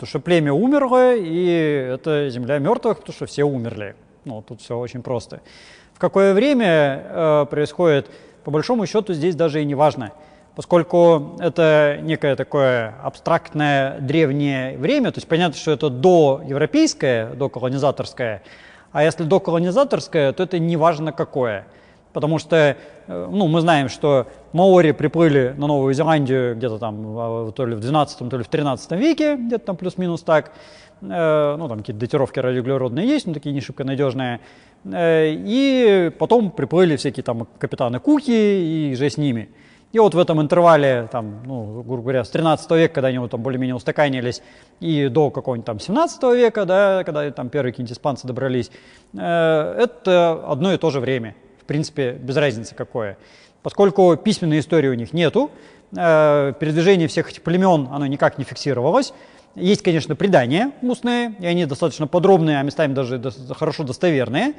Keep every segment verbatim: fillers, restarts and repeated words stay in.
потому что племя умерло, и это земля мертвых, потому что все умерли. Ну, тут все очень просто. В какое время э, происходит, по большому счету, здесь даже и не важно, поскольку это некое такое абстрактное древнее время, то есть понятно, что это доевропейское, доколонизаторское, а если доколонизаторское, то это не важно какое. Потому что ну, мы знаем, что маори приплыли на Новую Зеландию где-то там то ли в двенадцатом, то ли в тринадцатом веке, где-то там плюс-минус так. Ну, там какие-то датировки радиоуглеродные есть, но такие не шибко надежные. И потом приплыли всякие там капитаны Куки и же с ними. И вот в этом интервале, там, ну, грубо говоря, с тринадцатого века, когда они вот там более-менее устаканились, и до какого-нибудь там семнадцатого века, да, когда там первые какие-нибудь испанцы добрались, это одно и то же время. В принципе, без разницы какое. Поскольку письменной истории у них нету, э, передвижение всех этих племен, оно никак не фиксировалось. Есть, конечно, предания устные, и они достаточно подробные, а местами даже до, хорошо достоверные,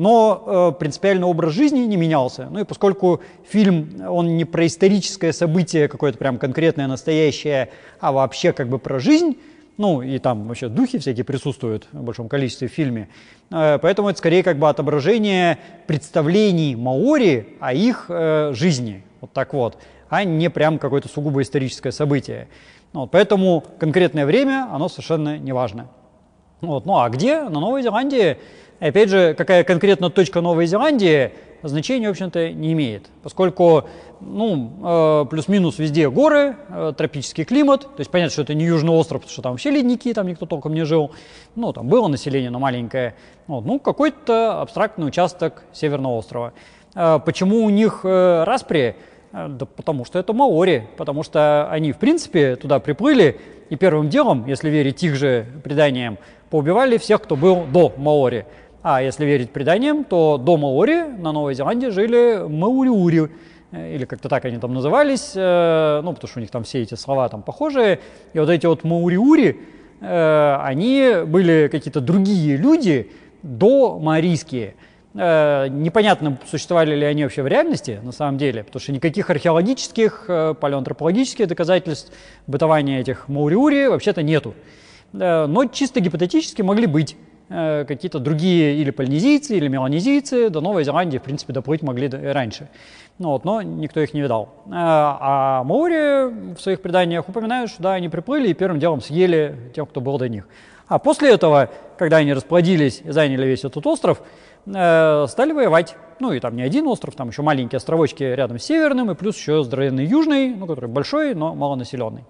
но э, принципиальный образ жизни не менялся. Ну и поскольку фильм, он не про историческое событие какое-то прям конкретное, настоящее, а вообще как бы про жизнь, ну, и там вообще духи всякие присутствуют в большом количестве в фильме. Поэтому это скорее как бы отображение представлений маори о их э, жизни. Вот так вот. А не прям какое-то сугубо историческое событие. Вот, поэтому конкретное время, оно совершенно не важно. Вот. Ну, а где? На Новой Зеландии. Опять же, какая конкретно точка Новой Зеландии, значения, в общем-то, не имеет. Поскольку, ну, э, плюс-минус везде горы, э, тропический климат. То есть понятно, что это не Южный остров, потому что там вообще ледники, там никто толком не жил. Ну, там было население, но маленькое. Вот, ну, какой-то абстрактный участок Северного острова. Э, почему у них э, распри? Э, да потому что это маори. Потому что они, в принципе, туда приплыли и первым делом, если верить их же преданиям, поубивали всех, кто был до маори. А если верить преданиям, то до маори на Новой Зеландии жили мауриури, или как-то так они там назывались, ну, потому что у них там все эти слова там похожие. И вот эти вот мауриури, они были какие-то другие люди, до маорийские. Непонятно, существовали ли они вообще в реальности, на самом деле, потому что никаких археологических, палеоантропологических доказательств бытования этих мауриури вообще-то нету. Но чисто гипотетически могли быть какие-то другие или полинезийцы, или меланезийцы, до Новой Зеландии, в принципе, доплыть могли раньше. Ну, вот, но никто их не видал. А маори в своих преданиях упоминают, что да, они приплыли и первым делом съели тех, кто был до них. А после этого, когда они расплодились и заняли весь этот остров, стали воевать. Ну, и там не один остров, там еще маленькие островочки рядом с северным, и плюс еще здоровенный южный, ну, который большой, но малонаселенный.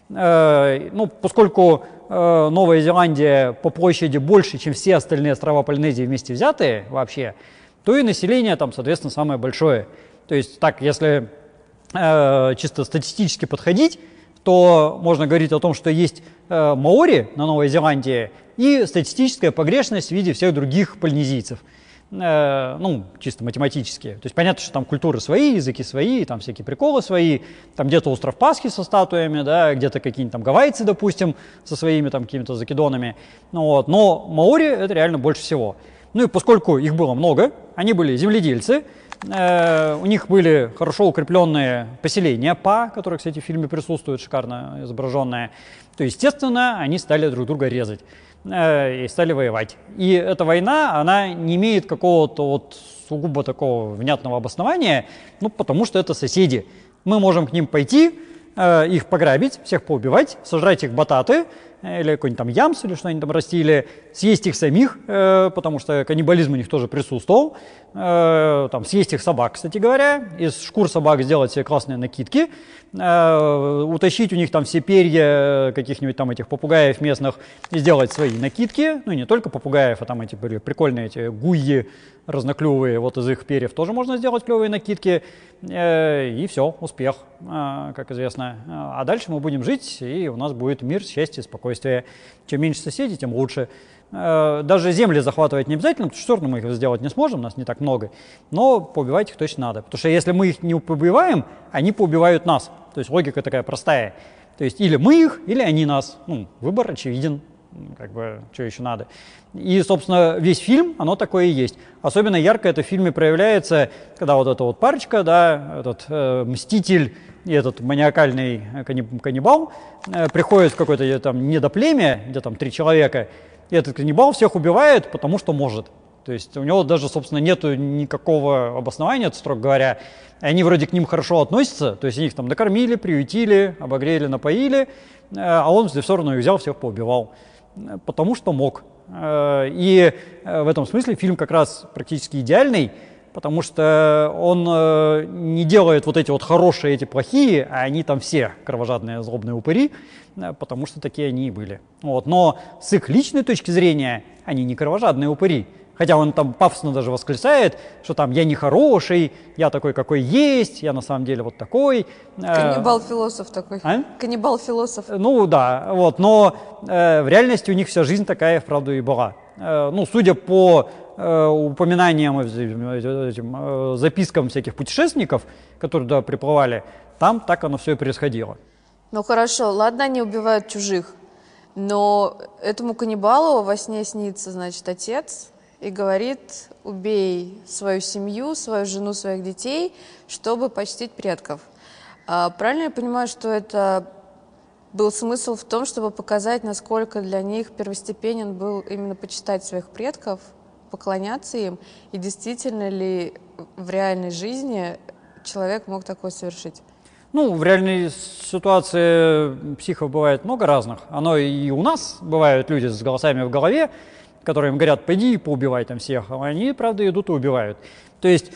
Ну, поскольку э, Новая Зеландия по площади больше, чем все остальные острова Полинезии вместе взятые вообще, то и население там, соответственно, самое большое. То есть так, если э, чисто статистически подходить, то можно говорить о том, что есть э, маори на Новой Зеландии и статистическая погрешность в виде всех других полинезийцев. Ну, чисто математические. То есть понятно, что там культуры свои, языки свои, там всякие приколы свои, там где-то остров Пасхи со статуями, да, где-то какие-нибудь там гавайцы, допустим, со своими там какими-то закидонами. Ну, вот. Но маори это реально больше всего. Ну и поскольку их было много, они были земледельцы, э, у них были хорошо укрепленные поселения, па, которые, кстати, в фильме присутствуют, шикарно изображенные, то, естественно, они стали друг друга резать и стали воевать. И эта война, она не имеет какого-то вот сугубо такого внятного обоснования, ну, потому что это соседи. Мы можем к ним пойти, э, их пограбить, всех поубивать, сожрать их бататы, или какой-нибудь там ямс, или что они там растили, съесть их самих, э, потому что каннибализм у них тоже присутствовал, э, там, съесть их собак, кстати говоря, из шкур собак сделать себе классные накидки, э, утащить у них там все перья каких-нибудь там этих попугаев местных и сделать свои накидки, ну и не только попугаев, а там эти были прикольные эти гуйи разноклювые, вот из их перьев тоже можно сделать клевые накидки, э, и все, успех, э, как известно. А дальше мы будем жить, и у нас будет мир, счастье, спокойствие. Чем меньше соседей, тем лучше. Э, даже земли захватывать не обязательно, потому что все равно мы их сделать не сможем, нас не так много, но поубивать их точно надо, потому что если мы их не поубиваем, они поубивают нас. То есть логика такая простая. То есть или мы их, или они нас. Ну, выбор очевиден. Как бы, что еще надо. И, собственно, весь фильм, оно такое и есть. Особенно ярко это в фильме проявляется, когда вот эта вот парочка, да, этот э, мститель и этот маниакальный каннибал э, приходят в какое-то там недоплемя, где там три человека, и этот каннибал всех убивает, потому что может. То есть у него даже, собственно, нет никакого обоснования, строго говоря. Они вроде к ним хорошо относятся, то есть они их там накормили, приютили, обогрели, напоили, а он все равно их взял, всех поубивал, потому что мог. И в этом смысле фильм как раз практически идеальный, потому что он не делает вот эти вот хорошие, эти плохие, а они там все кровожадные, злобные упыри, потому что такие они и были. Вот. Но с их личной точки зрения они не кровожадные упыри. Хотя он там пафосно даже восклицает, что там я не хороший, я такой, какой есть, я на самом деле вот такой. Каннибал-философ такой. А? Каннибал-философ. Ну да, вот, но э, в реальности у них вся жизнь такая, вправду, и была. Э, ну, судя по э, упоминаниям, этим, э, запискам всяких путешественников, которые туда приплывали, там так оно все и происходило. Ну хорошо, ладно, они убивают чужих, но этому каннибалу во сне снится, значит, отец, и говорит: убей свою семью, свою жену, своих детей, чтобы почтить предков. А правильно я понимаю, что это был смысл в том, чтобы показать, насколько для них первостепенен был именно почитать своих предков, поклоняться им, и действительно ли в реальной жизни человек мог такое совершить? Ну, в реальной ситуации психов бывает много разных. Оно и у нас бывают люди с голосами в голове, которые им говорят: пойди и поубивай там всех, а они, правда, идут и убивают. То есть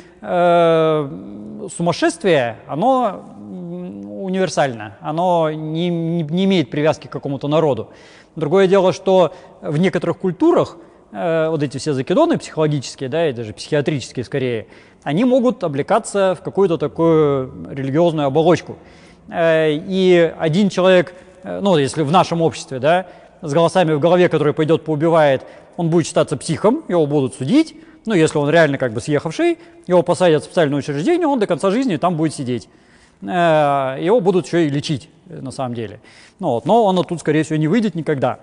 э, сумасшествие, оно универсально, оно не, не, не имеет привязки к какому-то народу. Другое дело, что в некоторых культурах э, вот эти все закидоны психологические, да, и даже психиатрические скорее, они могут облекаться в какую-то такую религиозную оболочку. Э, и один человек, э, ну, если в нашем обществе, да, с голосами в голове, который пойдет поубивает, он будет считаться психом, его будут судить. Ну, если он реально как бы съехавший, его посадят в специальное учреждение, он до конца жизни там будет сидеть. Его будут еще и лечить, на самом деле. Ну, вот, но он оттуда, скорее всего, не выйдет никогда.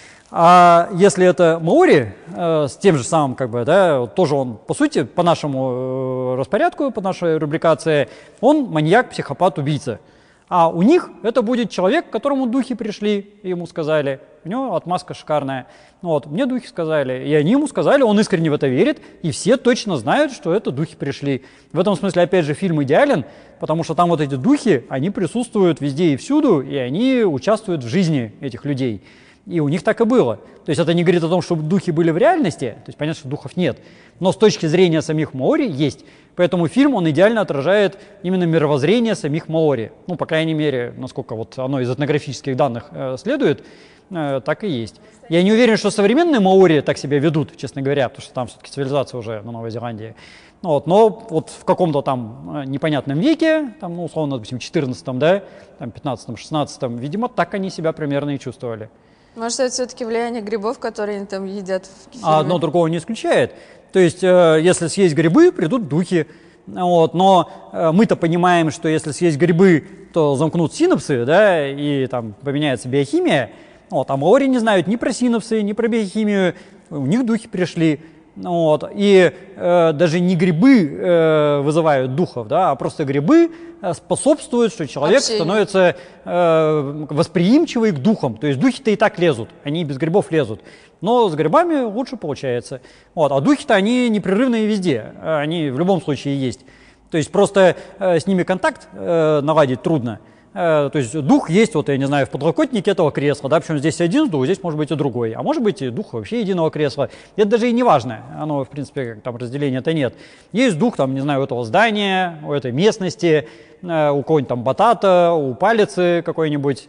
А если это маори, э, с тем же самым, как бы, да, вот тоже он, по сути, по нашему э, распорядку, по нашей рубрикации, он маньяк, психопат, убийца. А у них это будет человек, к которому духи пришли, и ему сказали, у него отмазка шикарная. Ну вот, мне духи сказали, и они ему сказали, он искренне в это верит, и все точно знают, что это духи пришли. В этом смысле, опять же, фильм идеален, потому что там вот эти духи, они присутствуют везде и всюду, и они участвуют в жизни этих людей. И у них так и было. То есть это не говорит о том, что духи были в реальности, то есть понятно, что духов нет, но с точки зрения самих маори есть. Поэтому фильм, он идеально отражает именно мировоззрение самих маори. Ну, по крайней мере, насколько вот оно из этнографических данных э, следует, э, так и есть. Я не уверен, что современные маори так себя ведут, честно говоря, потому что там все-таки цивилизация уже на Новой Зеландии. Ну, вот, но вот в каком-то там непонятном веке, там, ну, условно, допустим, четырнадцатом, да, там, пятнадцатом, шестнадцатом, видимо, так они себя примерно и чувствовали. Может, это все-таки влияние грибов, которые они там едят в кефире? А одно другого не исключает. То есть, э, если съесть грибы, придут духи. Вот, но э, мы-то понимаем, что если съесть грибы, то замкнут синапсы, да, и там поменяется биохимия. Вот, а маори не знают ни про синапсы, ни про биохимию. У них духи пришли. Вот, и э, даже не грибы э, вызывают духов, да, а просто грибы способствуют, что человек Общение. становится э, восприимчивый к духам. То есть духи-то и так лезут, они и без грибов лезут. Но с грибами лучше получается. Вот, а духи-то они непрерывные везде, они в любом случае есть. То есть просто э, с ними контакт э, наладить трудно. То есть дух есть, вот я не знаю, в подлокотнике этого кресла, да, причем здесь один дух, здесь может быть и другой, а может быть и дух вообще единого кресла. Это даже и не важно, оно, в принципе, там разделения-то нет. Есть дух, там, не знаю, у этого здания, у этой местности, у кого-нибудь там батата, у палицы какой-нибудь,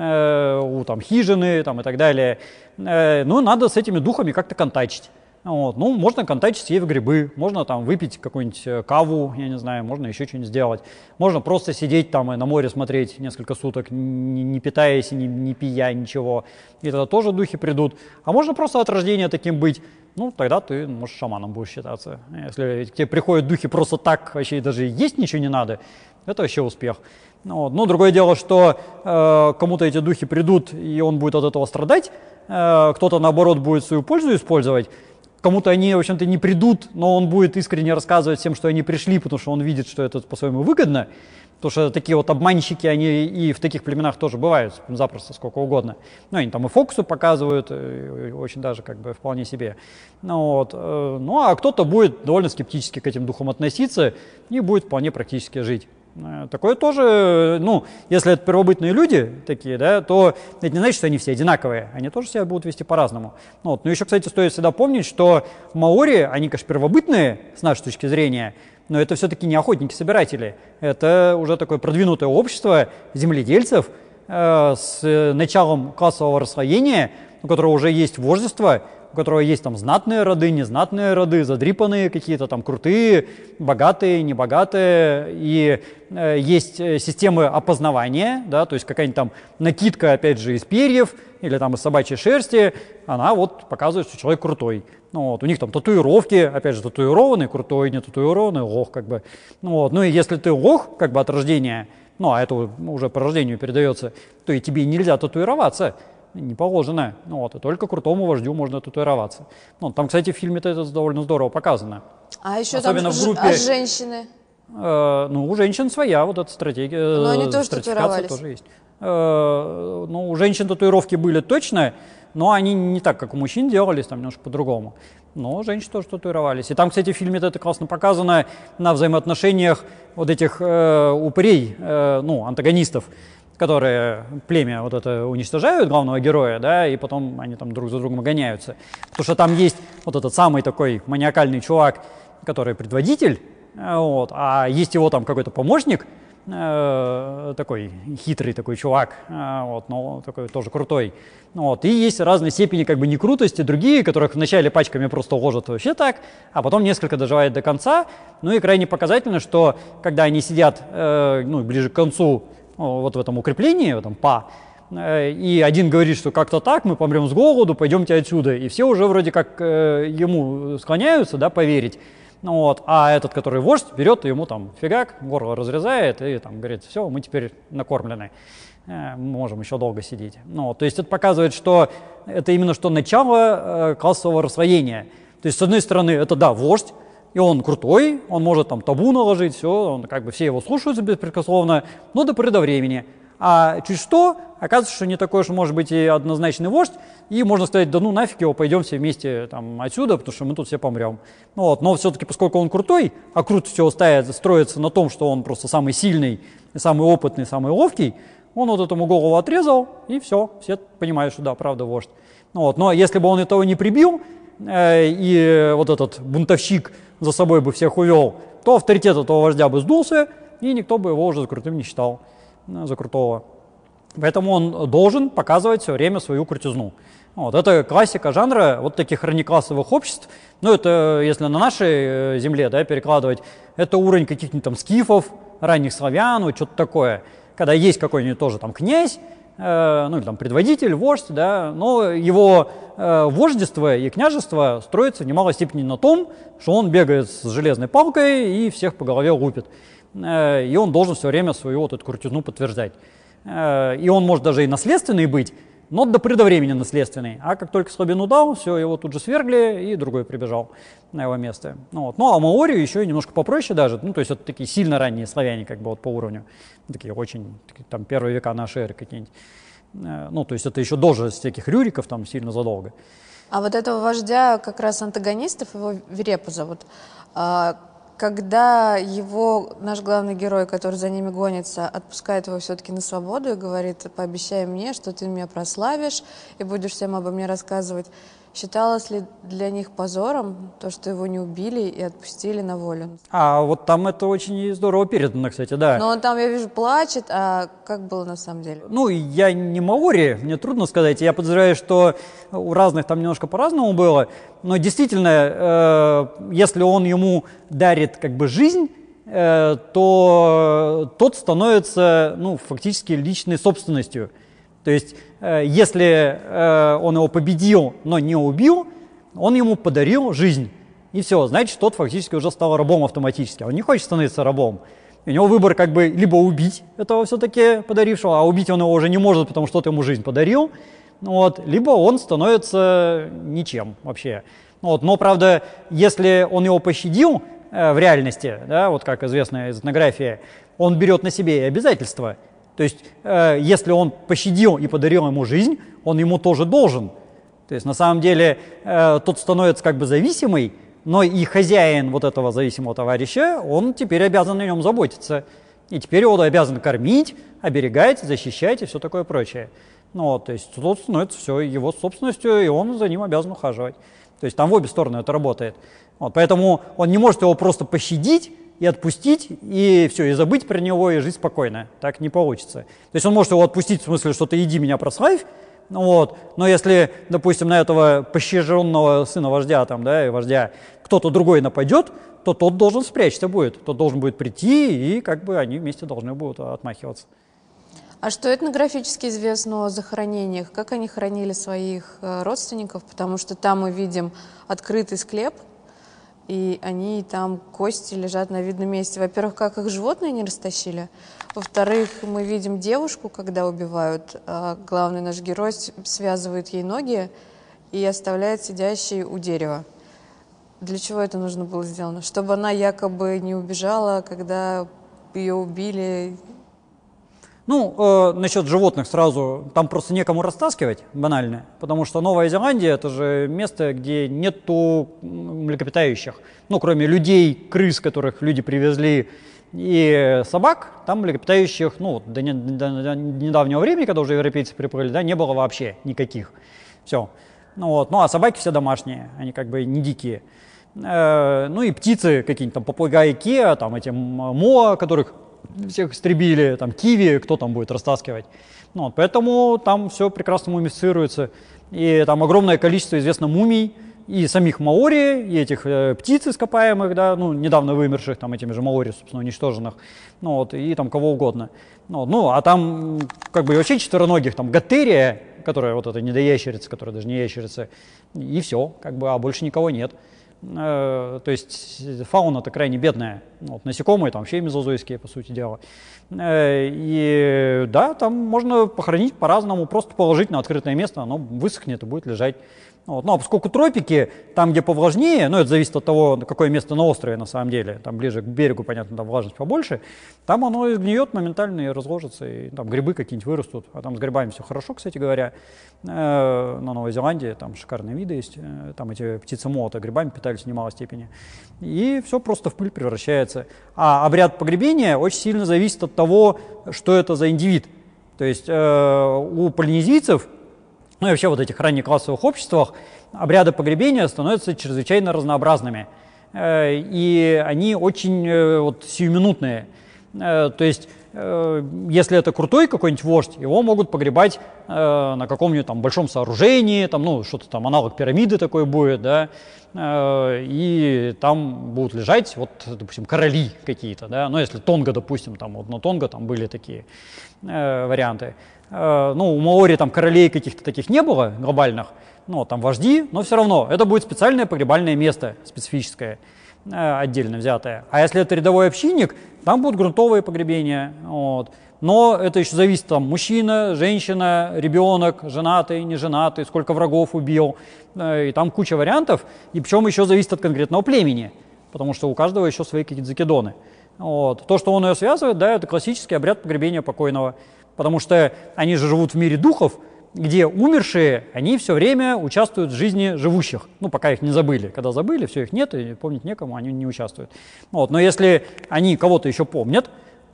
у там хижины там, и так далее. Ну, надо с этими духами как-то контачить. Вот. Ну, можно контачить, съев грибы, можно там выпить какую-нибудь каву, я не знаю, можно еще что-нибудь сделать. Можно просто сидеть там и на море смотреть несколько суток, не, не питаясь, не, не пия ничего, и тогда тоже духи придут. А можно просто от рождения таким быть, ну, тогда ты, может, шаманом будешь считаться. Если к тебе приходят духи просто так, вообще даже есть ничего не надо, это вообще успех. Ну, вот. Ну, другое дело, что э, кому-то эти духи придут, и он будет от этого страдать, э, кто-то, наоборот, будет свою пользу использовать. кому-то они, в общем-то, не придут, но он будет искренне рассказывать всем, что они пришли, потому что он видит, что это по-своему выгодно. Потому что такие вот обманщики, они и в таких племенах тоже бывают, запросто, сколько угодно. Ну, они там и фокусы показывают, и очень даже как бы вполне себе. Ну, вот. Ну, а кто-то будет довольно скептически к этим духам относиться и будет вполне практически жить. Такое тоже, ну, если это первобытные люди такие, да, то это не значит, что они все одинаковые, они тоже себя будут вести по-разному. Ну, вот. Но еще, кстати, стоит всегда помнить, что маори, они, конечно, первобытные с нашей точки зрения, но это все-таки не охотники-собиратели, это уже такое продвинутое общество земледельцев э, с началом классового расслоения, у которого уже есть вождество, у которого есть там знатные роды, незнатные роды, задрипанные какие-то там крутые, богатые, небогатые, и э, есть системы опознавания, да, то есть какая-нибудь там накидка, опять же, из перьев или там из собачьей шерсти, она вот показывает, что человек крутой. Ну, вот, у них там татуировки, опять же, татуированный, крутой, не татуированный, лох как бы. Ну, вот, ну и если ты лох как бы от рождения, ну а это уже по рождению передается, то и тебе нельзя татуироваться. Не положено. Ну, вот, и только крутому вождю можно татуироваться. Ну, там, кстати, в фильме-то это довольно здорово показано. А еще особенно там в группе, а женщины? Э, ну, у женщин своя вот эта стратегия. Но они тоже стратификация тоже есть. Э, ну, у женщин татуировки были точно, но они не так, как у мужчин делались, там немножко по-другому. Но женщины тоже татуировались. И там, кстати, в фильме это классно показано на взаимоотношениях вот этих э, упырей, э, ну, антагонистов, которые племя вот это уничтожают, главного героя, да, и потом они там друг за другом гоняются. Потому что там есть вот этот самый такой маниакальный чувак, который предводитель, вот, а есть его там какой-то помощник, э, такой хитрый такой чувак, э, вот, но такой тоже крутой. Вот, и есть разные степени как бы некрутости, другие, которых вначале пачками просто ложат вообще так, а потом несколько доживает до конца. Ну и крайне показательно, что когда они сидят э, ну, ближе к концу, вот в этом укреплении, в этом ПА, и один говорит, что как-то так, мы помрем с голоду, пойдемте отсюда. И все уже вроде как э, ему склоняются, да, поверить. Ну, вот. А этот, который вождь, берет и ему там фигак, горло разрезает и там говорит, все, мы теперь накормлены, э, можем еще долго сидеть. Ну, вот. То есть это показывает, что это именно что начало э, классового расслоения. То есть с одной стороны это, да, вождь, и он крутой, он может там табу наложить, все, он как бы все его слушаются беспрекословно, но до поры до времени. А чуть что, оказывается, что не такой уж может быть и однозначный вождь, и можно сказать, да ну нафиг его, пойдем все вместе там отсюда, потому что мы тут все помрем. Ну, вот. Но все-таки, поскольку он крутой, а крут все строится на том, что он просто самый сильный, самый опытный, самый ловкий, он вот этому голову отрезал, и все, все понимают, что да, правда вождь. Ну, вот. Но если бы он этого не прибил, э, и вот этот бунтовщик за собой бы всех увел, то авторитет этого вождя бы сдулся, и никто бы его уже за крутым не считал, за крутого. Поэтому он должен показывать все время свою крутизну. Вот. Это классика жанра вот таких раннеклассовых обществ. Ну, это, если на нашей земле, да, перекладывать, это уровень каких-нибудь там скифов, ранних славян, вот что-то такое. Когда есть какой-нибудь тоже там князь, э, ну, или там предводитель, вождь, да, но его э, вождество и княжество строится в немалой степени на том, что он бегает с железной палкой и всех по голове лупит. Э, и он должен все время свою вот эту крутизну подтверждать. Э, и он может даже и наследственный быть, но до поры до времени наследственный. А как только слабину дал, все, его тут же свергли, и другой прибежал на его место. Ну, вот. Ну а маори еще немножко попроще даже, ну то есть это такие сильно ранние славяне как бы вот по уровню, такие очень, такие, там первые века нашей эры какие-нибудь. Ну то есть это еще дольше всяких рюриков там сильно задолго. А вот этого вождя как раз антагонистов, его Верепу зовут, когда его, наш главный герой, который за ними гонится, отпускает его все-таки на свободу и говорит, пообещай мне, что ты меня прославишь и будешь всем обо мне рассказывать, считалось ли для них позором то, что его не убили и отпустили на волю? А вот там это очень здорово передано, кстати, да. Но он там, я вижу, плачет, а как было на самом деле? Ну, я не маори, мне трудно сказать. Я подозреваю, что у разных там немножко по-разному было. Но действительно, э, если он ему дарит как бы жизнь, э, то тот становится, ну, фактически личной собственностью. То есть, э, если э, он его победил, но не убил, он ему подарил жизнь. И все, значит, тот фактически уже стал рабом автоматически. Он не хочет становиться рабом. У него выбор как бы либо убить этого все-таки подарившего, а убить он его уже не может, потому что тот ему жизнь подарил, вот, либо он становится ничем вообще. Вот. Но, правда, если он его пощадил э, в реальности, да, вот как известно из этнографии, он берет на себе и обязательства. То есть, э, если он пощадил и подарил ему жизнь, он ему тоже должен. То есть, на самом деле, э, тот становится как бы зависимый, но и хозяин вот этого зависимого товарища, он теперь обязан о нем заботиться. И теперь его обязан кормить, оберегать, защищать и все такое прочее. Ну, вот, то есть, тот становится все его собственностью, и он за ним обязан ухаживать. То есть, там в обе стороны это работает. Вот, поэтому он не может его просто пощадить и отпустить, и все, и забыть про него, и жить спокойно. Так не получится. То есть он может его отпустить в смысле, что ты иди меня прославь, вот, но если, допустим, на этого пощаженного сына вождя, там, да, и вождя кто-то другой нападет, то тот должен спрячься будет, тот должен будет прийти, и как бы они вместе должны будут отмахиваться. А что этнографически известно о захоронениях? Как они хоронили своих родственников? Потому что там мы видим открытый склеп, и они там, кости лежат на видном месте. Во-первых, как их животные не растащили. Во-вторых, мы видим девушку, когда убивают. А главный наш герой связывает ей ноги и оставляет сидящей у дерева. Для чего это нужно было сделано? Чтобы она якобы не убежала, когда ее убили. Ну, э, насчет животных сразу, там просто некому растаскивать, банально, потому что Новая Зеландия – это же место, где нету млекопитающих. Ну, кроме людей, крыс, которых люди привезли, и собак, там млекопитающих, ну, до, не, до, до недавнего времени, когда уже европейцы приплыли, да, не было вообще никаких. Все. Ну, вот. Ну, а собаки все домашние, они как бы не дикие. Э, ну, и птицы какие-нибудь, там, попугаи Кеа, там, эти моа, которых всех истребили, там, киви, кто там будет растаскивать. Ну, вот, поэтому там все прекрасно мумифицируется. И там огромное количество известно мумий, и самих маори, и этих э, птиц ископаемых, да, ну, недавно вымерших, там, этими же маори, собственно, уничтоженных, ну, вот, и там кого угодно. Ну, вот, ну, а там, как бы, вообще четвероногих, там, гаттерия, которая вот эта недоящерица, которая даже не ящерица, и все, как бы, а больше никого нет. То есть фауна-то крайне бедная. Вот, насекомые там вообще мезозойские, по сути дела. И да, там можно похоронить по-разному, просто положить на открытое место, оно высохнет и будет лежать. Вот. Ну, а поскольку тропики, там, где повлажнее, ну, это зависит от того, какое место на острове на самом деле, там ближе к берегу, понятно, там влажность побольше, там оно изгниет моментально и разложится, и там грибы какие-нибудь вырастут. А там с грибами все хорошо, кстати говоря. Э, на Новой Зеландии там шикарные виды есть, там эти птицы моа грибами питались в немалой степени. И все просто в пыль превращается. А обряд погребения очень сильно зависит от того, что это за индивид. То есть э, у полинезийцев, ну и вообще вот в этих раннеклассовых обществах, обряды погребения становятся чрезвычайно разнообразными. Э, и они очень э, вот, сиюминутные. Э, то есть, э, если это крутой какой-нибудь вождь, его могут погребать э, на каком-нибудь там большом сооружении, там, ну, что-то там, аналог пирамиды такой будет, да, э, и там будут лежать, вот, допустим, короли какие-то, да, ну, если Тонга, допустим, там, вот на Тонга там были такие э, варианты. Ну, у маори там королей каких-то таких не было глобальных, ну, там вожди, но все равно это будет специальное погребальное место, специфическое, отдельно взятое. А если это рядовой общинник, там будут грунтовые погребения, вот. Но это еще зависит, там, мужчина, женщина, ребенок, женатый, неженатый, сколько врагов убил, и там куча вариантов, и причем еще зависит от конкретного племени, потому что у каждого еще свои какие-то закидоны. Вот. То, что он ее связывает, да, это классический обряд погребения покойного. Потому что они же живут в мире духов, где умершие, они все время участвуют в жизни живущих. Ну, пока их не забыли. Когда забыли, все, их нет, и помнить некому, они не участвуют. Вот. Но если они кого-то еще помнят,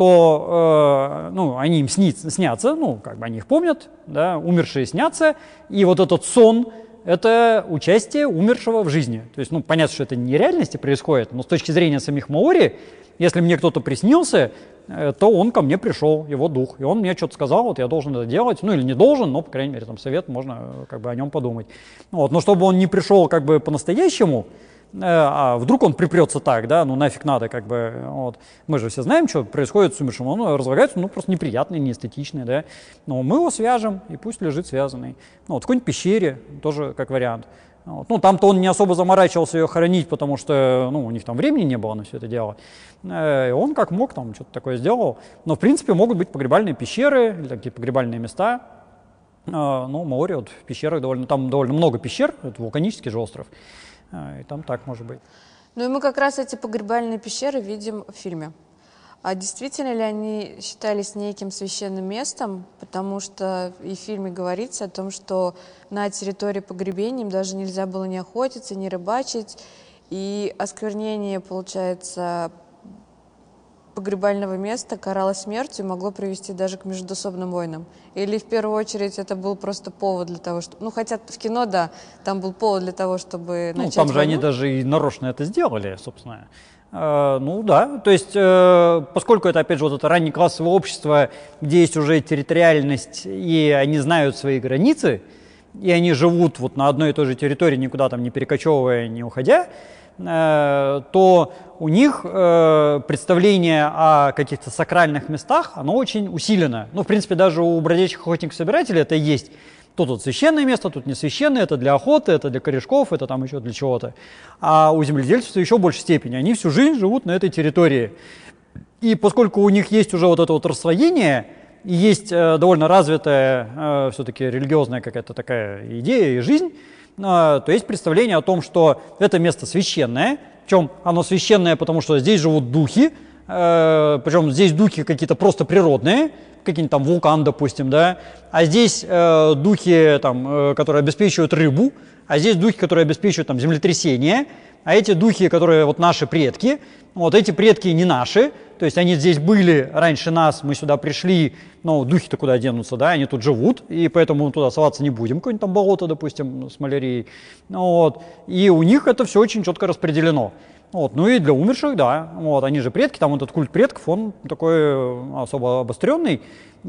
то э, ну, они им снится, снятся, ну, как бы они их помнят, да, умершие снятся, и вот этот сон – это участие умершего в жизни. То есть, ну, понятно, что это не в реальности происходит, но с точки зрения самих маори, если мне кто-то приснился, то он ко мне пришел, его дух, и он мне что-то сказал, вот я должен это делать, ну или не должен, но, по крайней мере, там совет, можно как бы о нем подумать. Вот, но чтобы он не пришел как бы по-настоящему, а вдруг он припрется так, да, ну нафиг надо, как бы, вот. Мы же все знаем, что происходит с умершим, он разлагается, ну просто неприятный, неэстетичный, да, но мы его свяжем, и пусть лежит связанный. Ну, вот в какой-нибудь пещере тоже как вариант. Вот. Ну, там-то он не особо заморачивался ее хоронить, потому что, ну, у них там времени не было на все это дело. Э, он как мог там что-то такое сделал. Но, в принципе, могут быть погребальные пещеры или такие погребальные места. Э, ну, маори вот в пещерах довольно, там довольно много пещер, это вулканический же остров. И там так может быть. Ну и мы как раз эти погребальные пещеры видим в фильме. А действительно ли они считались неким священным местом? Потому что и в фильме говорится о том, что на территории погребений им даже нельзя было ни охотиться, ни рыбачить. И осквернение, получается, погребального места каралось смертью и могло привести даже к междоусобным войнам. Или в первую очередь это был просто повод для того, чтобы... Ну, хотя в кино, да, там был повод для того, чтобы ну, начать там же войну. они даже и нарочно это сделали, собственно. Э, ну да, то есть, э, поскольку это, опять же, вот это раннеклассовое общество, где есть уже территориальность, и они знают свои границы, и они живут вот на одной и той же территории, никуда там не перекочевывая, не уходя, э, то у них э, представление о каких-то сакральных местах, оно очень усилено. Ну, в принципе, даже у бродячих охотников-собирателей это есть. Тут вот священное место, тут не священное, это для охоты, это для корешков, это там еще для чего-то. А у земледельцев еще в большей степени. Они всю жизнь живут на этой территории. И поскольку у них есть уже вот это вот расслоение, и есть э, довольно развитая э, все-таки религиозная какая-то такая идея и жизнь, э, то есть представление о том, что это место священное. Причем оно священное, потому что здесь живут духи, э, причем здесь духи какие-то просто природные, какие-нибудь там вулкан, допустим, да, а здесь э, духи, там, э, которые обеспечивают рыбу, а здесь духи, которые обеспечивают там землетрясение, а эти духи, которые вот наши предки, вот эти предки не наши, то есть они здесь были раньше нас, мы сюда пришли, но духи-то куда денутся, да, они тут живут, и поэтому мы туда соваться не будем, какое-нибудь там болото, допустим, с малярией, вот, и у них это все очень четко распределено. Вот, ну и для умерших, да, вот, они же предки, там этот культ предков, он такой особо обостренный,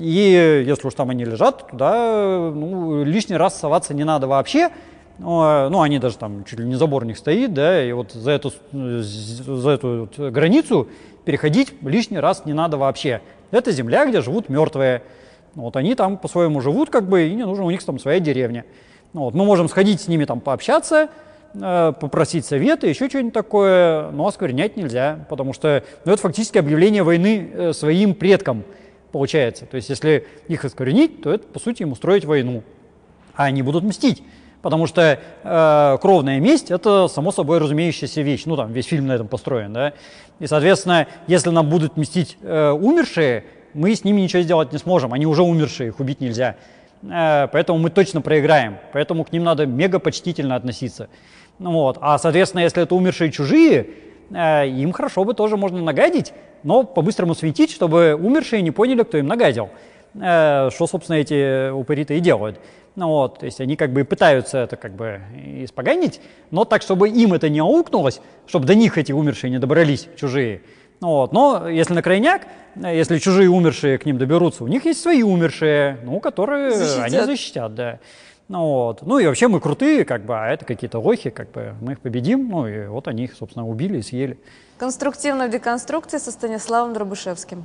и если уж там они лежат, туда ну, лишний раз соваться не надо вообще, ну, они даже там чуть ли не забор у них стоит, да, и вот за эту, за эту вот границу переходить лишний раз не надо вообще. Это земля, где живут мертвые, вот они там по-своему живут, как бы, и не нужно, у них там своя деревня. Вот, мы можем сходить с ними там пообщаться, попросить совета, еще что-нибудь такое, но осквернять нельзя, потому что ну, это фактически объявление войны своим предкам получается. То есть если их осквернить, то это по сути им устроить войну, а они будут мстить, потому что э, кровная месть – это само собой разумеющаяся вещь, ну там весь фильм на этом построен, да, и соответственно, если нам будут мстить э, умершие, мы с ними ничего сделать не сможем, они уже умершие, их убить нельзя, э, поэтому мы точно проиграем, поэтому к ним надо мега почтительно относиться. Ну, вот. А, соответственно, если это умершие чужие, э, им хорошо бы тоже можно нагадить, но по-быстрому светить, чтобы умершие не поняли, кто им нагадил. Э, что, собственно, эти упыри-то и делают. Ну, вот. То есть они как бы пытаются это как бы испоганить, но так, чтобы им это не аукнулось, чтобы до них эти умершие не добрались, чужие. Ну, вот. Но если на крайняк, если чужие умершие к ним доберутся, у них есть свои умершие, ну, которые защитят. Они защитят, да. Ну, вот. Ну и вообще мы крутые, как бы, а это какие-то лохи, как бы мы их победим, ну и вот они их, собственно, убили и съели. Конструктивная деконструкция со Станиславом Дробышевским.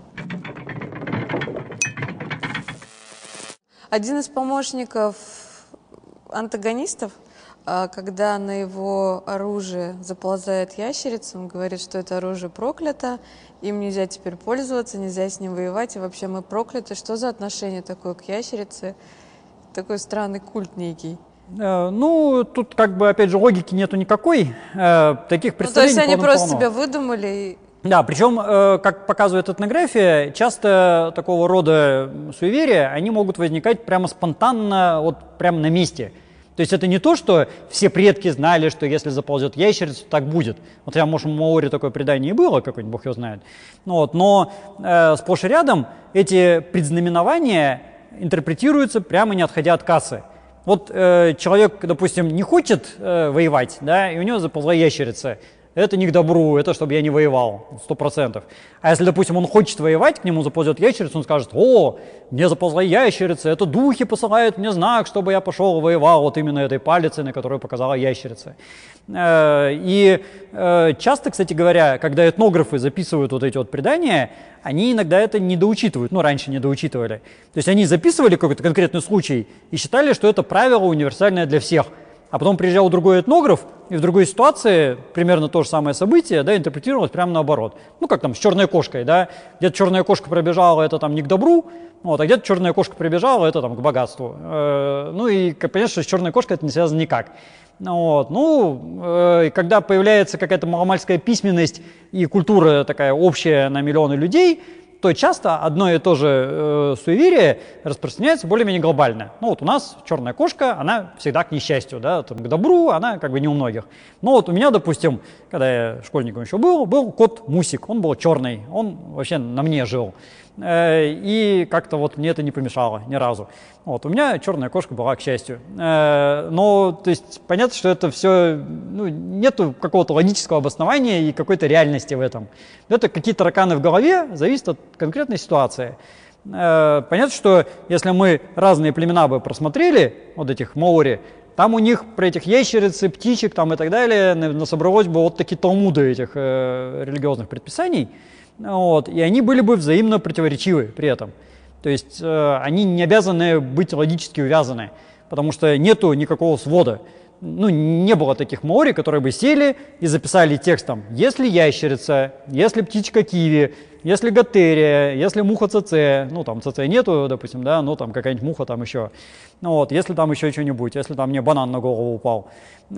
Один из помощников антагонистов, когда на его оружие заползает ящерица, он говорит, что это оружие проклято, им нельзя теперь пользоваться, нельзя с ним воевать, и вообще мы прокляты. Что за отношение такое к ящерице? Такой странный культ некий. Э, ну, тут как бы, опять же, логики нету никакой. Э, таких представлений ну, то есть они просто полно. себя выдумали? И... Да, причем, э, как показывает этнография, часто такого рода суеверия, они могут возникать прямо спонтанно, вот прямо на месте. То есть это не то, что все предки знали, что если заползет ящерица, так будет. Вот я, может, в Маоре такое предание и было, какой-нибудь бог его знает. Ну, вот, но э, сплошь и рядом эти предзнаменования интерпретируется прямо не отходя от кассы. Вот э, человек, допустим, не хочет э, воевать, да, и у него заползла ящерица. Это не к добру, это чтобы я не воевал, сто процентов. А если, допустим, он хочет воевать, к нему заползет ящерица, он скажет: о, мне заползла ящерица, это духи посылают мне знак, чтобы я пошел и воевал вот именно этой палицей, на которую показала ящерица. И часто, кстати говоря, когда этнографы записывают вот эти вот предания, они иногда это недоучитывают, ну, раньше недоучитывали. То есть они записывали какой-то конкретный случай и считали, что это правило универсальное для всех. а потом приезжал другой этнограф, и в другой ситуации примерно то же самое событие, да, интерпретировалось прямо наоборот. Ну, как там с черной кошкой, да, где-то черная кошка пробежала, это там не к добру, вот, а где-то черная кошка прибежала, это там к богатству. Э, ну и понятно, что с черной кошкой это не связано никак. Вот, ну, э, когда появляется какая-то маломальская письменность и культура такая общая на миллионы людей, то часто одно и то же э, суеверие распространяется более-менее глобально. Ну вот у нас черная кошка, она всегда к несчастью, да, там, к добру, она как бы не у многих. Но вот у меня, допустим, когда я школьником еще был, был кот Мусик, он был черный, он вообще на мне жил. Э, и как-то вот мне это не помешало ни разу. Вот, у меня черная кошка была, к счастью. Э, но, то есть, понятно, что это все, ну, нету какого-то логического обоснования и какой-то реальности в этом. Это какие-то тараканы в голове, зависит от конкретной ситуации. Э, понятно, что если мы разные племена бы просмотрели, вот этих маори, там у них про этих ящериц, птичек там и так далее насобралось бы вот такие талмуды этих э, религиозных предписаний, вот, и они были бы взаимно противоречивы при этом. То есть э, они не обязаны быть логически увязаны, потому что нету никакого свода. Ну, не было таких маори, которые бы сели и записали текстом: если ящерица, если птичка киви, если готерия, если муха цц, ну там цц нету, допустим, да, ну там какая-нибудь муха там еще, ну, вот, если там еще что-нибудь, если там мне банан на голову упал.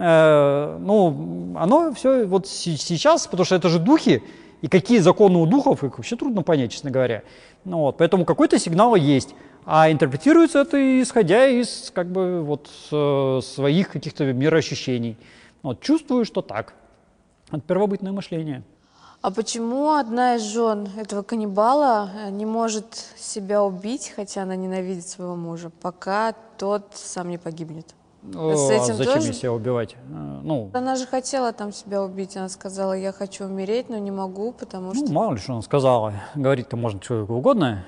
Э, ну, оно все вот сейчас, потому что это же духи, и какие законы у духов, их вообще трудно понять, честно говоря. Ну, вот, поэтому какой-то сигнал есть. А интерпретируется это исходя из как бы вот э, своих каких-то мироощущений. Вот, чувствую, что так. Это первобытное мышление. А почему одна из жен этого каннибала не может себя убить, хотя она ненавидит своего мужа, пока тот сам не погибнет? С этим а зачем тоже? Ей себя убивать? Ну, она же хотела там себя убить. Она сказала: я хочу умереть, но не могу, потому что... Ну, мало ли, что она сказала. Говорить-то можно что угодно.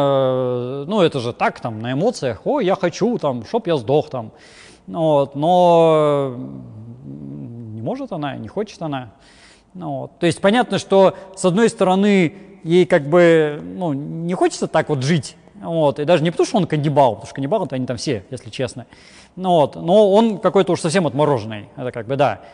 Ну, это же так, там, на эмоциях. Ой, я хочу, там, чтоб я сдох, там. Вот. Но не может она, не хочет она. Вот. То есть понятно, что, с одной стороны, ей как бы, ну, не хочется так вот жить. Вот. И даже не потому, что он каннибал, потому что каннибалы-то они там все, если честно. Ну, вот. Но он какой-то уж совсем отмороженный. Это как бы да.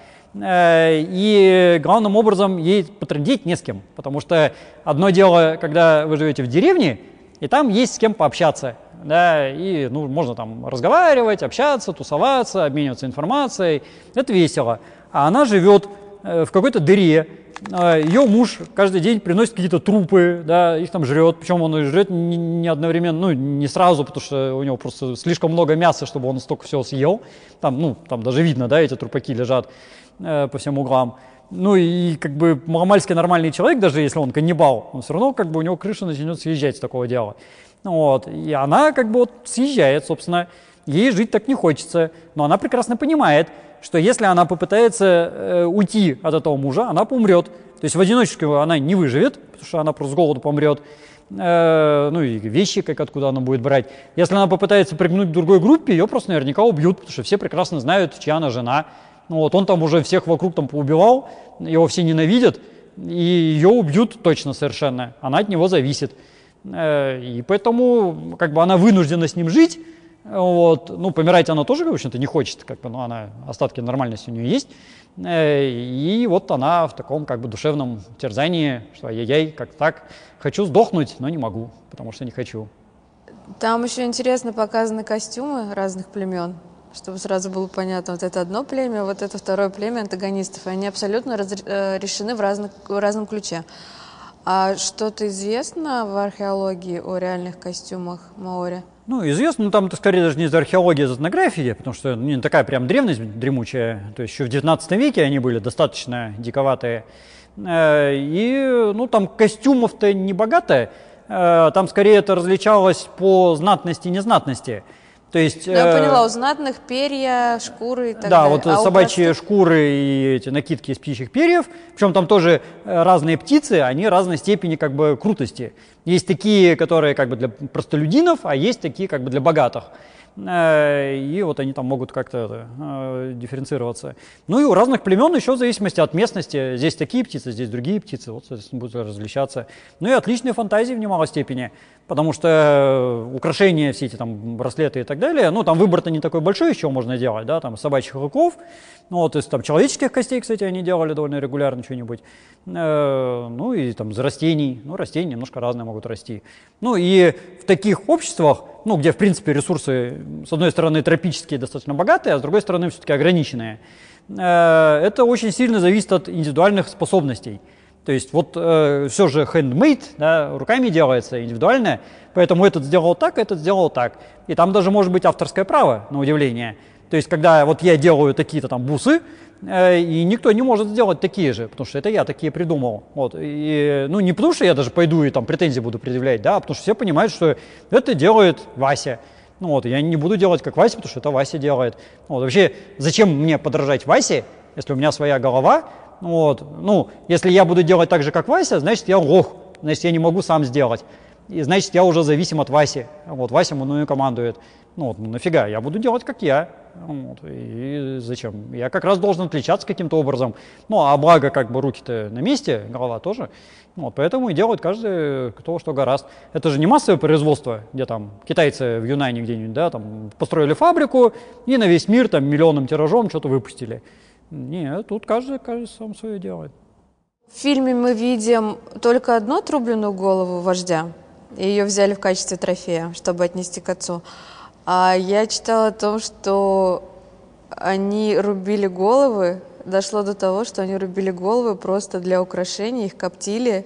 И главным образом ей потрындеть не с кем. Потому что одно дело, когда вы живете в деревне, и там есть с кем пообщаться. Да, и ну, можно там разговаривать, общаться, тусоваться, обмениваться информацией. Это весело. А она живет в какой-то дыре. Ее муж каждый день приносит какие-то трупы, да, их там жрет, причем он жрет не, не одновременно, ну, не сразу, потому что у него просто слишком много мяса, чтобы он столько всего съел. Там, ну, там даже видно, да, эти трупаки лежат э, по всем углам. Ну и как бы маломальски нормальный человек, даже если он каннибал, он все равно как бы у него крыша начнет съезжать с такого дела. Вот. И она как бы вот съезжает, собственно, ей жить так не хочется, но она прекрасно понимает, что если она попытается э, уйти от этого мужа, она помрет. То есть в одиночестве она не выживет, потому что она просто с голоду помрет. Э, ну и вещи, как откуда она будет брать. Если она попытается прыгнуть к другой группе, ее просто наверняка убьют, потому что все прекрасно знают, чья она жена. Ну, вот, он там уже всех вокруг там поубивал, его все ненавидят, и ее убьют точно совершенно. Она от него зависит. Э, и поэтому как бы она вынуждена с ним жить. Вот. Ну, помирать она тоже, в общем-то, не хочет, как бы, но она, остатки нормальности у нее есть. И вот она в таком как бы душевном терзании, что ай-яй-яй, как так, хочу сдохнуть, но не могу, потому что не хочу. Там еще интересно показаны костюмы разных племен, чтобы сразу было понятно, вот это одно племя, вот это второе племя антагонистов, и они абсолютно раз, решены в, разных, в разном ключе. А что-то известно в археологии о реальных костюмах маори? Ну, известно, но там это скорее даже не из археологии, а из этнографии, потому что ну, не такая прям древность дремучая. То есть еще в девятнадцатом веке они были достаточно диковатые. И ну, там костюмов-то не богато, там скорее это различалось по знатности и незнатности. То есть, ну, я поняла, у знатных перья, шкуры и так да, далее. вот а собачьи простых... шкуры и эти накидки из птичьих перьев, причем там тоже разные птицы, они разной степени как бы крутости. Есть такие, которые как бы для простолюдинов, а есть такие как бы для богатых. И вот они там могут как-то э, дифференцироваться. Ну и у разных племен еще в зависимости от местности. Здесь такие птицы, здесь другие птицы, вот, соответственно, будут различаться. Ну и отличные фантазии в немалой степени. потому что украшения, все эти там браслеты и так далее, ну, там выбор-то не такой большой, еще можно делать, да, там собачьих руков, ну, вот из там человеческих костей, кстати, они делали довольно регулярно что-нибудь, э, ну, и там из растений, ну, растения немножко разные могут расти. Ну, и в таких обществах, ну, где, в принципе, ресурсы, с одной стороны, тропические, достаточно богатые, а с другой стороны, все-таки ограниченные, э, это очень сильно зависит от индивидуальных способностей. То есть вот э, все же handmade, да, руками делается, индивидуальное, поэтому этот сделал так, этот сделал так. И там даже может быть авторское право, на удивление. То есть когда вот я делаю такие-то там бусы, э, и никто не может сделать такие же, потому что это я такие придумал. Вот. И, ну не потому что я даже пойду и там претензии буду предъявлять, да, а потому что все понимают, что это делает Вася. Ну вот, я не буду делать как Вася, потому что это Вася делает. Вот. Вообще, зачем мне подражать Васе, если у меня своя голова? Вот. Ну, если я буду делать так же, как Вася, значит, я лох, значит, я не могу сам сделать. И значит, я уже зависим от Васи. Вот, Вася мною командует. Ну, вот, нафига, я буду делать, как я. Вот, и зачем? Я как раз должен отличаться каким-то образом. Ну, а благо, как бы, руки-то на месте, голова тоже. Вот, поэтому и делают каждый кто что гораст. Это же не массовое производство, где там китайцы в Юнане где-нибудь, да, там построили фабрику и на весь мир там миллионным тиражом что-то выпустили. Нет, тут каждый, каждый сам свое делает. В фильме мы видим только одну отрубленную голову вождя, и ее взяли в качестве трофея, чтобы отнести к отцу. А я читала о том, что они рубили головы, дошло до того, что они рубили головы просто для украшения, их коптили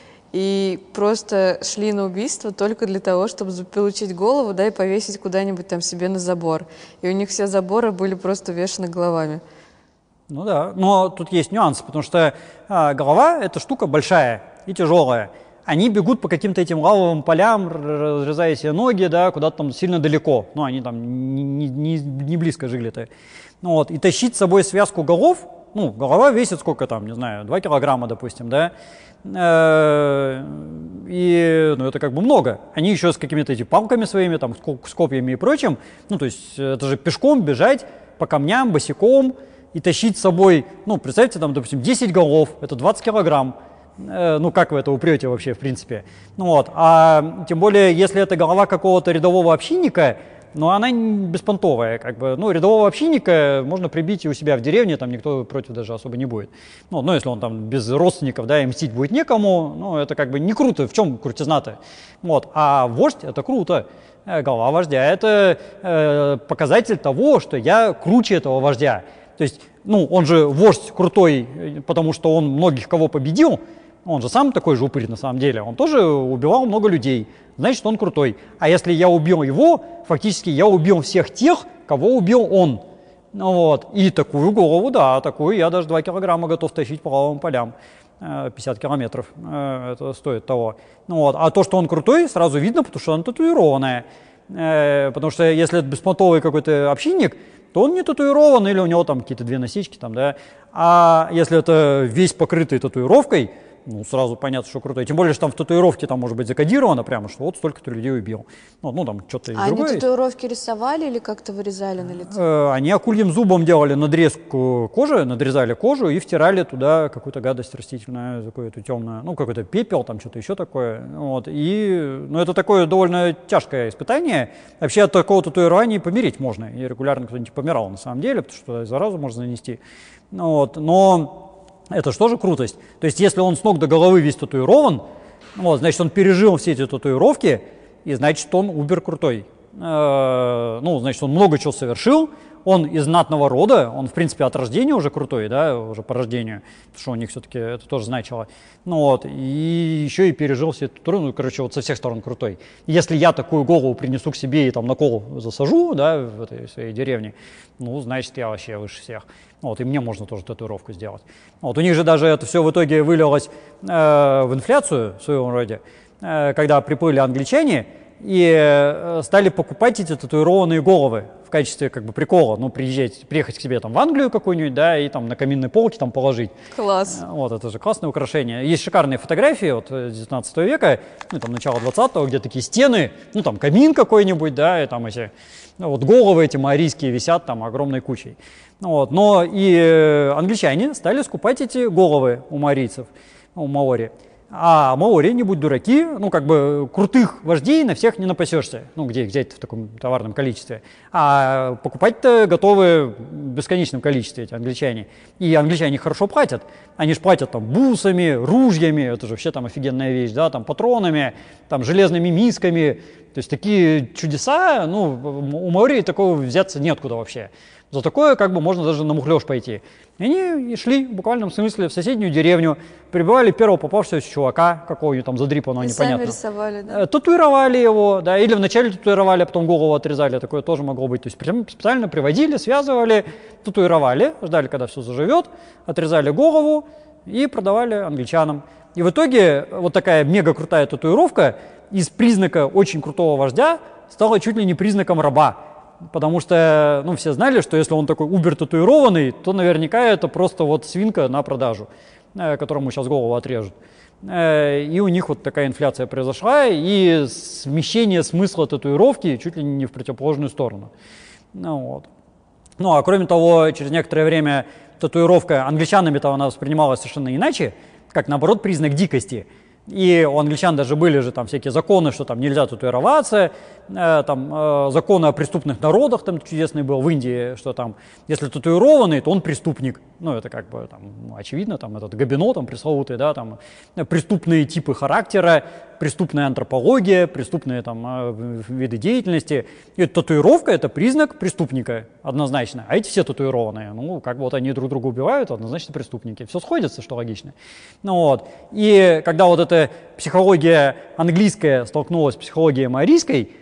и просто шли на убийство только для того, чтобы получить голову, да, и повесить куда-нибудь там себе на забор. И у них все заборы были просто увешаны головами. Ну да, но тут есть нюанс, потому что а, голова – это штука большая и тяжелая. Они бегут по каким-то этим лавовым полям, разрезая себе ноги, да, куда-то там сильно далеко. Ну, они там не, не, не близко жили-то. Ну, вот. И тащить с собой связку голов, ну, голова весит сколько там, не знаю, два килограмма, допустим, да. И, ну, это как бы много. Они еще с какими-то этими палками своими, там, с копьями и прочим. Ну, то есть это же пешком бежать по камням, босиком, и тащить с собой, ну, представьте, там, допустим, десять голов, это двадцать килограмм. Э, ну, как вы это упрете вообще, в принципе? Ну, вот. А тем более, если это голова какого-то рядового общинника, ну, она беспонтовая, как бы. Ну, рядового общинника можно прибить и у себя в деревне, там никто против даже особо не будет. Ну, ну если он там без родственников, да, и мстить будет некому, ну, это как бы не круто. В чем крутизна-то? Вот. А вождь – это круто. Голова вождя – это э, показатель того, что я круче этого вождя. То есть, ну, он же вождь крутой, потому что он многих кого победил, он же сам такой же упырь на самом деле, он тоже убивал много людей, значит, он крутой. А если я убил его, фактически я убил всех тех, кого убил он. Ну, вот. И такую голову, да, такую я даже два килограмма готов тащить по лавовым полям. пятьдесят километров, это стоит того. Ну, вот. А то, что он крутой, сразу видно, потому что он татуированная. Потому что если это беспонтовый какой-то общинник, то он не татуирован, или у него там какие-то две насечки, там, да. А если это весь покрытый татуировкой, ну, сразу понятно, что крутой. Тем более, что там в татуировке там может быть закодировано прямо, что вот столько-то людей убил. Ну, ну там что-то а другое. Они татуировки рисовали или как-то вырезали на лице? Э, они акульим зубом делали надрезку кожи, надрезали кожу и втирали туда какую-то гадость растительную, какую-то темную, ну, какой-то пепел, там что-то еще такое. Вот. И, ну, это такое довольно тяжкое испытание. Вообще от такого татуирования помереть можно. И регулярно кто-нибудь помирал на самом деле, потому что заразу можно занести. Ну, вот. Но это же тоже крутость. То есть, если он с ног до головы весь татуирован, вот, значит, он пережил все эти татуировки, и значит, он убер крутой. Э, ну, значит, он много чего совершил, он из знатного рода, он, в принципе, от рождения уже крутой, да, уже по рождению, потому что у них все-таки это тоже значило. Ну вот, и еще и пережил все это, ну, короче, вот со всех сторон крутой. Если я такую голову принесу к себе и там на кол засажу, да, в этой своей деревне, ну, значит, я вообще выше всех. Вот, и мне можно тоже татуировку сделать. Вот, у них же даже это все в итоге вылилось э, в инфляцию в своем роде, э, когда приплыли англичане и э, стали покупать эти татуированные головы в качестве как бы прикола, ну, приезжать, приехать к себе там в Англию какую-нибудь, да, и там на каминной полке там положить. Класс. Вот, это же классное украшение. Есть шикарные фотографии от девятнадцатого века, ну, там, начала двадцатого, где такие стены, ну, там, камин какой-нибудь, да, и там эти, ну, вот головы эти маорийские висят там огромной кучей. Вот, но и англичане стали скупать эти головы у маорийцев, у маори. А маори, не будь дураки, ну, как бы крутых вождей на всех не напасешься. Ну, где их взять в таком товарном количестве? А покупать-то готовы в бесконечном количестве эти англичане. И англичане хорошо платят. Они же платят там бусами, ружьями, это же вообще там офигенная вещь, да, там патронами, там железными мисками. То есть такие чудеса, ну, у маори такого взяться неоткуда вообще. За такое как бы можно даже на мухлёж пойти. И они шли в буквальном смысле в соседнюю деревню, прибивали первого попавшегося чувака, какого-нибудь там задрипанного, непонятно. Сами рисовали, да? Татуировали его, да, или вначале татуировали, а потом голову отрезали, такое тоже могло быть. То есть прям специально приводили, связывали, татуировали, ждали, когда все заживет, отрезали голову и продавали англичанам. И в итоге вот такая мега крутая татуировка из признака очень крутого вождя стала чуть ли не признаком раба. Потому что, ну, все знали, что если он такой убер-татуированный, то наверняка это просто вот свинка на продажу, э, которому сейчас голову отрежут. Э, и у них вот такая инфляция произошла, и смещение смысла татуировки чуть ли не в противоположную сторону. Ну, вот. Ну, а кроме того, через некоторое время татуировка англичанами-то она воспринималась совершенно иначе, как, наоборот, признак дикости. И у англичан даже были же там всякие законы, что там нельзя татуироваться, э, там э, законы о преступных народах, там чудесный был в Индии, что там, если татуированный, то он преступник. Ну, это как бы там, очевидно, там этот Габино, там пресловутый, да, там преступные типы характера, преступная антропология, преступные там э, виды деятельности. И татуировка – это признак преступника однозначно. А эти все татуированные, ну, как бы вот они друг друга убивают, однозначно преступники. Все сходится, что логично. Ну, вот. И когда вот эта психология английская столкнулась с психологией маорийской,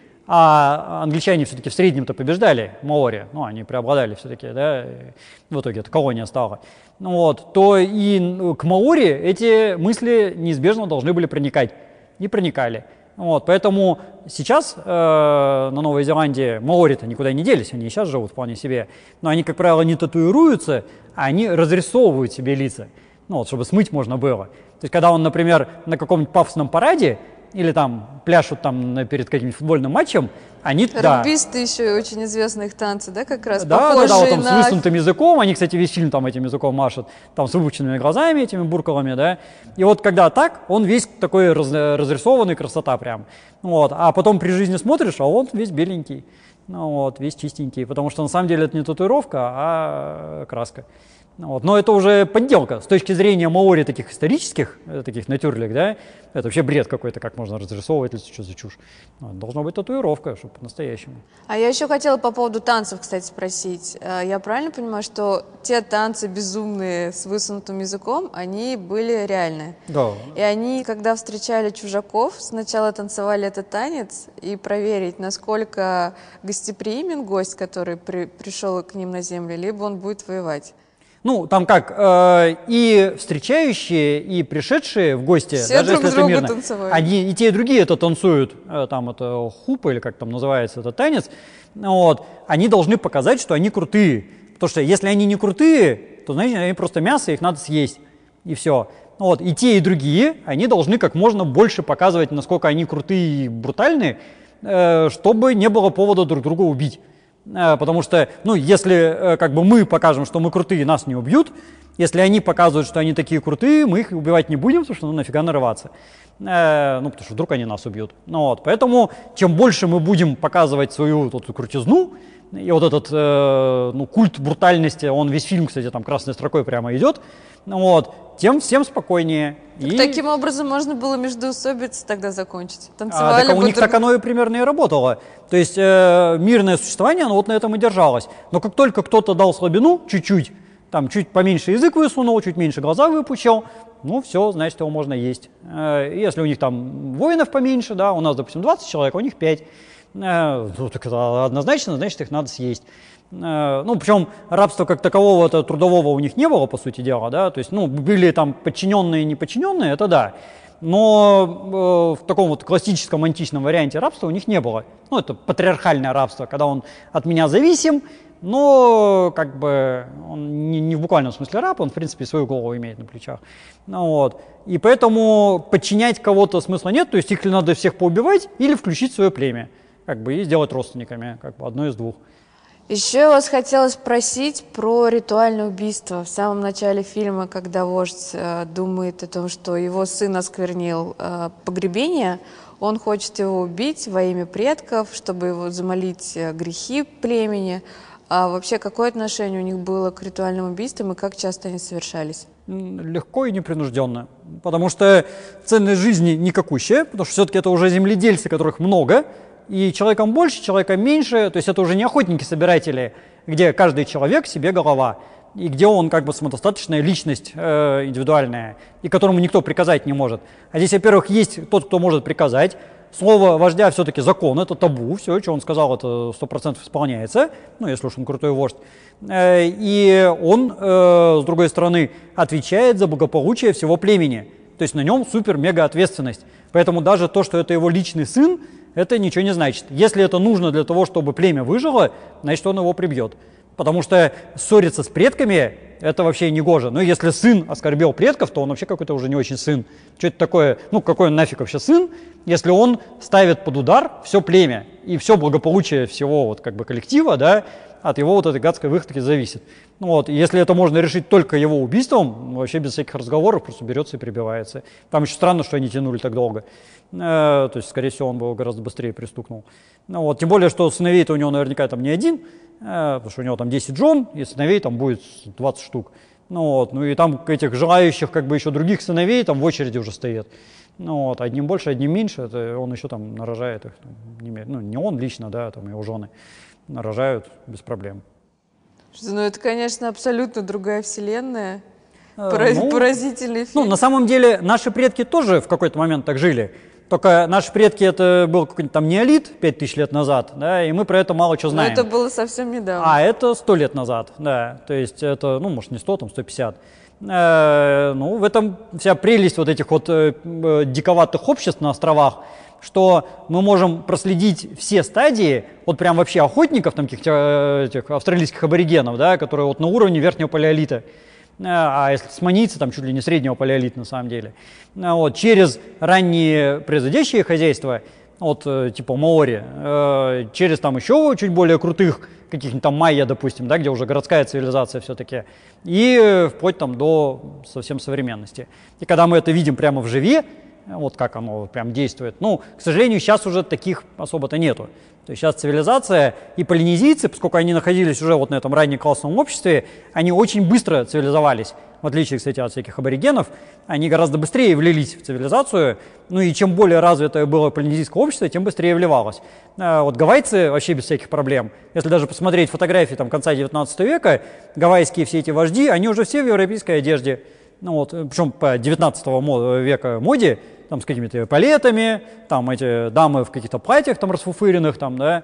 а англичане все-таки в среднем-то побеждали маори, ну, они преобладали все-таки, да, в итоге эта колония стала, ну, вот, то и к маори эти мысли неизбежно должны были проникать, и проникали. Вот, поэтому сейчас э, на Новой Зеландии маори-то никуда не делись, они и сейчас живут вполне себе, но они, как правило, не татуируются, а они разрисовывают себе лица, ну, вот, чтобы смыть можно было. То есть, когда он, например, на каком-нибудь пафосном параде или там пляшут там перед каким-нибудь футбольным матчем, они... Рugбисты да. еще очень известны их танцы, да, как раз? Да, да, да, вот там на... с высунутым языком, они, кстати, весь фильм там этим языком машут, там с выпученными глазами, этими буркалами, да, и вот когда так, он весь такой раз, разрисованный, красота прям, вот, а потом при жизни смотришь, а он весь беленький, ну вот, весь чистенький, потому что на самом деле это не татуировка, а краска. Вот. Но это уже подделка. С точки зрения маори таких исторических, таких натюрлик, да, это вообще бред какой-то, как можно разрисовывать лицо, что за чушь. Должна быть татуировка, чтобы по-настоящему. А я еще хотела по поводу танцев, кстати, спросить. Я правильно понимаю, что те танцы безумные с высунутым языком, они были реальные? Да. И они, когда встречали чужаков, сначала танцевали этот танец и проверить, насколько гостеприимен гость, который при, пришел к ним на землю, либо он будет воевать. Ну, там как, э, и встречающие, и пришедшие в гости, все даже друг если это мирно, танцевали. они и те, и другие это танцуют, э, там это хупа, или как там называется этот танец, вот, они должны показать, что они крутые, потому что если они не крутые, то, знаете, они просто мясо, их надо съесть, и все. Вот, и те, и другие, они должны как можно больше показывать, насколько они крутые и брутальные, э, чтобы не было повода друг друга убить. Потому что, ну, если как бы мы покажем, что мы крутые, нас не убьют. Если они показывают, что они такие крутые, мы их убивать не будем, потому что ну нафига нарываться. Э, ну, потому что вдруг они нас убьют. Ну, вот, поэтому, чем больше мы будем показывать свою вот, крутизну, и вот этот э, ну, культ брутальности, он весь фильм, кстати, там красной строкой прямо идет, вот, тем всем спокойнее. Так и... Таким образом можно было междоусобиц тогда закончить. Танцевали А, так, а у них друг... так оно и примерно и работало. То есть э, мирное существование, оно вот на этом и держалось. Но как только кто-то дал слабину, чуть-чуть, там чуть поменьше язык высунул, чуть меньше глаза выпучил, ну все, значит, его можно есть. Э, если у них там воинов поменьше, да, у нас, допустим, двадцать человек, у них пять, э, ну, так это однозначно, значит, их надо съесть. Ну, причем рабства как такового-то трудового у них не было, по сути дела, да, то есть, ну, были там подчиненные и неподчиненные, это да, но э, в таком вот классическом античном варианте рабства у них не было. Ну, это патриархальное рабство, когда он от меня зависим, но как бы он не, не в буквальном смысле раб, он, в принципе, свою голову имеет на плечах. Ну, вот. И поэтому подчинять кого-то смысла нет, то есть их надо всех поубивать или включить в свое племя, как бы, и сделать родственниками, как бы, одно из двух. Еще я вас хотела спросить про ритуальное убийство. В самом начале фильма, когда вождь э, думает о том, что его сын осквернил э, погребение, он хочет его убить во имя предков, чтобы его замолить э, грехи племени. А вообще, какое отношение у них было к ритуальным убийствам и как часто они совершались? Легко и непринужденно, потому что ценность жизни никакущая, потому что все-таки это уже земледельцы, которых много, и человеком больше, человеком меньше, то есть это уже не охотники-собиратели, где каждый человек себе голова, и где он как бы самодостаточная личность э, индивидуальная, и которому никто приказать не может. А здесь, во-первых, есть тот, кто может приказать. Слово вождя все-таки закон, это табу, все, что он сказал, это сто процентов исполняется, ну, если уж он крутой вождь. Э, и он, э, с другой стороны, отвечает за благополучие всего племени, то есть на нем супер-мега ответственность. Поэтому даже то, что это его личный сын, это ничего не значит. Если это нужно для того, чтобы племя выжило, значит, он его прибьет. Потому что ссориться с предками – это вообще не гоже. Но если сын оскорбил предков, то он вообще какой-то уже не очень сын. Что это такое? Ну, какой он нафиг вообще сын, если он ставит под удар все племя и все благополучие всего вот как бы коллектива, да, от его вот этой гадской выходки зависит. Ну, вот, и если это можно решить только его убийством, вообще без всяких разговоров, просто берется и прибивается. Там еще странно, что они тянули так долго. Э, то есть, скорее всего, он бы гораздо быстрее пристукнул. Ну, вот, тем более, что сыновей-то у него наверняка там не один, э, потому что у него там десять жен, и сыновей там будет двадцать штук. Ну, вот, ну и там этих желающих как бы еще других сыновей там в очереди уже стоят. Ну, вот, одним больше, одним меньше, это он еще там нарожает их. Не, ну, не он лично, да, там его жены нарожают без проблем. Ну, это, конечно, абсолютно другая вселенная. Э, Пораз... ну, Поразительный фильм. Ну, на самом деле, наши предки тоже в какой-то момент так жили. Только наши предки, это был какой-нибудь там неолит пять тысяч лет назад, да, и мы про это мало чего знаем. Но это было совсем недавно. А это сто лет назад, да, то есть это, ну, может, не сто, там сто пятьдесят. Э, ну, в этом вся прелесть вот этих вот э, диковатых обществ на островах, что мы можем проследить все стадии, вот прям вообще охотников, там каких-то этих австралийских аборигенов, да, которые вот на уровне верхнего палеолита, а если сманийцы, там чуть ли не среднего палеолита на самом деле, вот, через ранние производящие хозяйства, вот, типа маори, через там еще чуть более крутых каких-нибудь там майя, допустим, да, где уже городская цивилизация все-таки, и вплоть там до совсем современности. И когда мы это видим прямо в живе, вот как оно прям действует. Ну, к сожалению, сейчас уже таких особо-то нету. То есть сейчас цивилизация и полинезийцы, поскольку они находились уже вот на этом раннеклассовом обществе, они очень быстро цивилизовались. В отличие, кстати, от всяких аборигенов, они гораздо быстрее влились в цивилизацию. Ну и чем более развитое было полинезийское общество, тем быстрее вливалось. Вот гавайцы вообще без всяких проблем. Если даже посмотреть фотографии там, конца девятнадцатого века, гавайские все эти вожди, они уже все в европейской одежде. Ну вот, причем по девятнадцатого века моде, там с какими-то палетами, там эти дамы в каких-то платьях там расфуфыренных, там, да,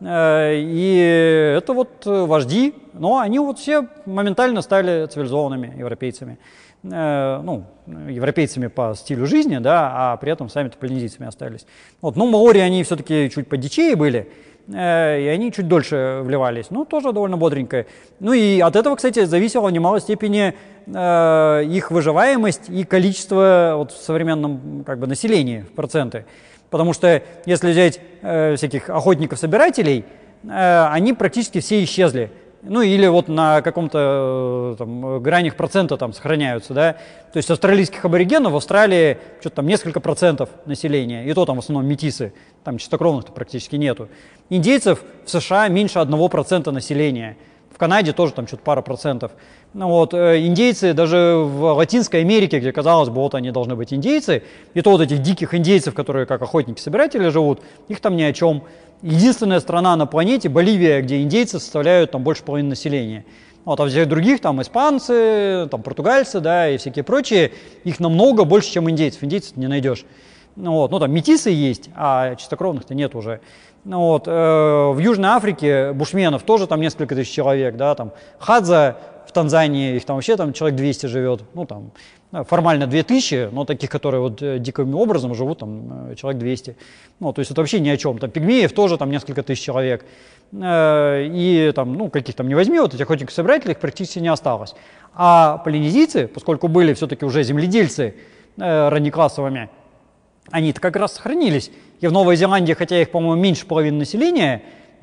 и это вот вожди, но они вот все моментально стали цивилизованными европейцами, ну, европейцами по стилю жизни, да, а при этом сами-то полинезийцами остались. Вот, ну, маори, они все-таки чуть подичее были, и они чуть дольше вливались, ну, тоже довольно бодренько. Ну, и от этого, кстати, зависело в немалой степени э, их выживаемость и количество вот, в современном как бы, населении в проценты. Потому что если взять э, всяких охотников-собирателей, э, они практически все исчезли. Ну, или вот на каком-то там, гранях процента там сохраняются, да. То есть австралийских аборигенов в Австралии что-то там несколько процентов населения, и то там в основном метисы, там чистокровных-то практически нету. Индейцев в США меньше одного процента населения. В Канаде тоже там что-то пара процентов. Ну, вот, индейцы даже в Латинской Америке, где, казалось бы, вот они должны быть индейцы, и то вот этих диких индейцев, которые как охотники-собиратели живут, их там ни о чем. Единственная страна на планете, Боливия, где индейцы составляют там больше половины населения. Вот, а всех других, там испанцы, там португальцы, да, и всякие прочие, их намного больше, чем индейцев. Индейцев не найдешь. Ну, вот, ну там метисы есть, а чистокровных-то нет уже. Ну, вот, э, в Южной Африке бушменов тоже там несколько тысяч человек, да, там Хадза в Танзании, их там вообще там человек двести живет, ну там формально две тысячи, но таких, которые вот диким образом живут там человек двести. Ну, то есть это вообще ни о чем. Там пигмеев тоже там несколько тысяч человек. Э, и там, ну, каких там не возьми, вот этих охотников-собирателей их практически не осталось. А полинезийцы, поскольку были все-таки уже земледельцы э, раннеклассовыми, они-то как раз сохранились. И в Новой Зеландии, хотя их, по-моему, меньше половины населения,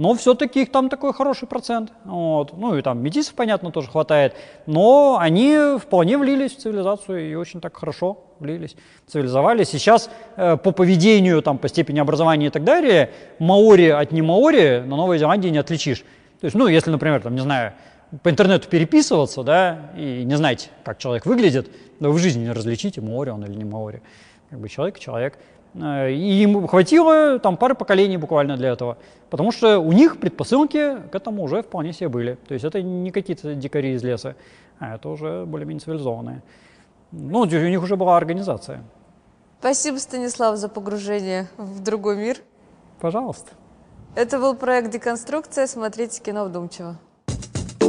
но все-таки их там такой хороший процент. Вот. Ну и там метисов, понятно, тоже хватает, но они вполне влились в цивилизацию и очень так хорошо влились, цивилизовались. Сейчас э, по поведению, там, по степени образования и так далее, маори от не маори на Новой Зеландии не отличишь. То есть, ну, если, например, там, не знаю, по интернету переписываться, да, и не знаете, как человек выглядит, да вы в жизни не различите, маори он или не маори. Как бы человек – человек. И им хватило там пары поколений буквально для этого, потому что у них предпосылки к этому уже вполне себе были. То есть это не какие-то дикари из леса, а это уже более-менее цивилизованные. Ну, у них уже была организация. Спасибо, Станислав, за погружение в другой мир. Пожалуйста. Это был проект «Деконструкция». Смотрите кино вдумчиво.